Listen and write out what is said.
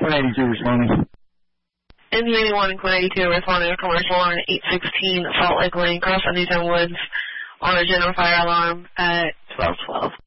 182 responding. NU81 and Quinn 82 responding to commercial on 816 Salt Lake Lane, Cross Huntington Woods on a general fire alarm at 1212.